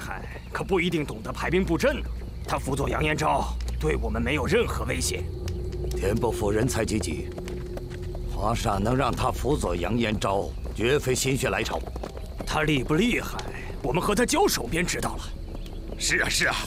害，可不一定懂得排兵布阵呢。他辅佐杨延昭，对我们没有任何威胁。 田伯父人才济济，皇上能让他辅佐杨延昭，绝非心血来潮。 他厉不厉害，我们和他交手便知道了。 是啊，是啊。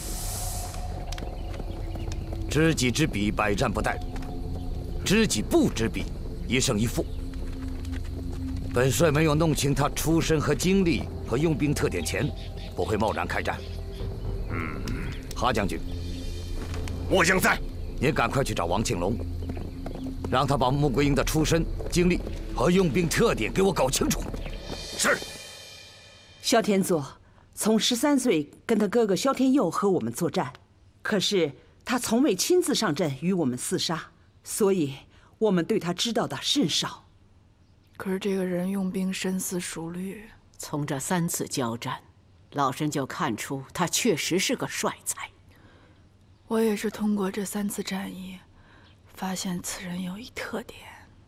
知己知彼，百战不殆；知己不知彼，一胜一负。本帅没有弄清他出身和经历和用兵特点前，不会贸然开战。哈将军， 末将在。 您赶快去找王庆龙，让他把穆桂英的出身、经历和用兵特点给我搞清楚。 是。 萧天佐从13岁跟他哥哥萧天佑和我们作战，可是他从未亲自上阵与我们厮杀，所以我们对他知道的甚少。 可是这个人用兵深思熟虑， 从这3次交战，老身就看出他确实是个帅才。 我也是通过这3次战役，发现此人有一特点：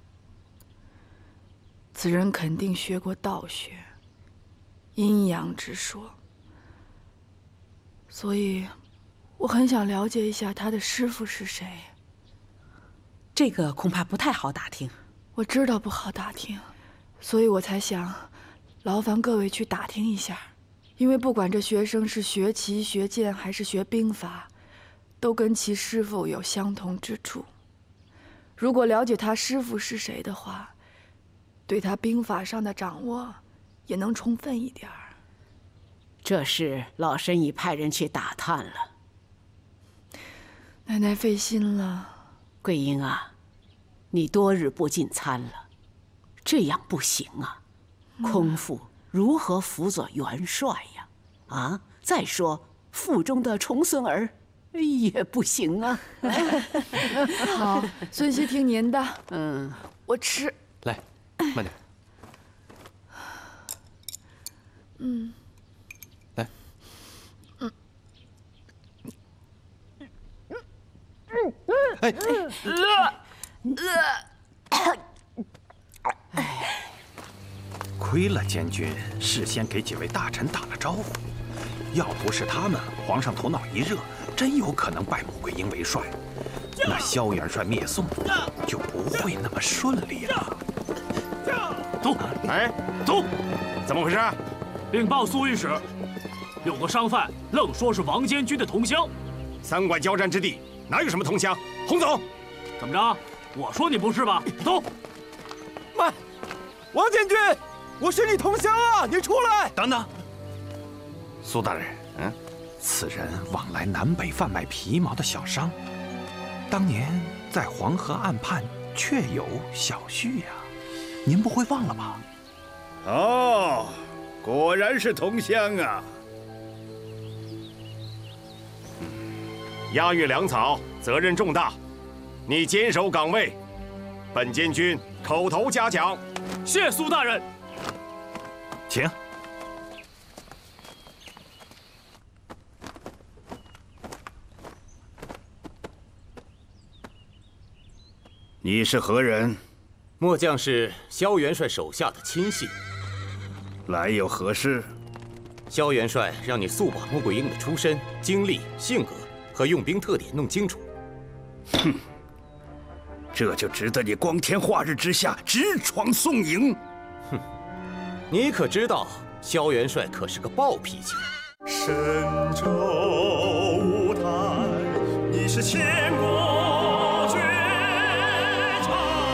此人肯定学过道学、阴阳之说，所以我很想了解一下他的师傅是谁。 这个恐怕不太好打听。 我知道不好打听，所以我才想劳烦各位去打听一下，因为不管这学生是学棋、学剑还是学兵法，都跟其师傅有相同之处。如果了解他师傅是谁的话，对他兵法上的掌握也能充分一点儿。 这事老身已派人去打探了。 奶奶费心了。 桂英啊，你多日不进餐了，这样不行啊！空腹如何辅佐元帅呀？啊，再说腹中的重孙儿也不行啊。 好，孙熙听您的。我吃。 来，慢点。来。 亏了监军事先给几位大臣打了招呼，要不是他们，皇上头脑一热，真有可能拜穆桂英为帅，那萧元帅灭宋就不会那么顺利了。 走， 走，怎么回事？ 禀报苏御史，有个商贩愣说是王监军的同乡。 3馆交战之地，哪有什么同乡？轰走！ 怎么着？我说你不是吧？走！ 慢，王监军，我是你同乡啊！你出来！ 等等，苏大人，此人往来南北贩卖皮毛的小商，当年在黄河岸畔确有小婿呀，您不会忘了吧？ 哦，果然是同乡啊！押运粮草责任重大，你坚守岗位，本监军口头嘉奖。 谢苏大人。 请。 你是何人？ 末将是萧元帅手下的亲信。 来有何事？ 萧元帅让你速把穆桂英的出身、经历、性格和用兵特点弄清楚。 哼，这就值得你光天化日之下直闯宋营？ 哼，你可知道萧元帅可是个暴脾气。 神州舞台，你是千古绝唱。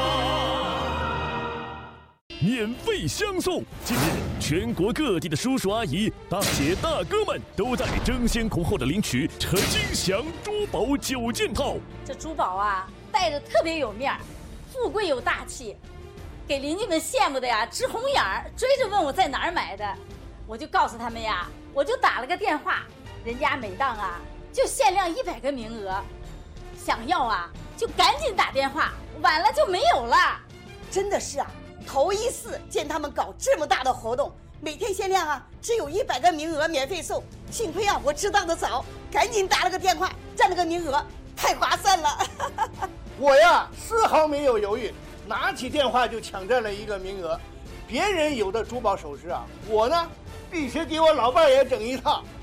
免费相送！近日，全国各地的叔叔阿姨、大姐大哥们都在争先恐后的领取陈金祥珠宝9件套。 这珠宝啊，戴着特别有面儿，富贵又大气，给邻居们羡慕的呀直红眼儿，追着问我在哪儿买的。我就告诉他们呀，我就打了个电话，人家每档啊就限量100个名额，想要啊就赶紧打电话，晚了就没有了。 真的是啊，头一次见他们搞这么大的活动，每天限量啊只有100个名额免费送。幸亏啊我知道的早，赶紧打了个电话，占了个名额，太划算了。 我呀丝毫没有犹豫，拿起电话就抢占了1个名额。别人有的珠宝首饰啊，我呢必须给我老伴儿也整一套。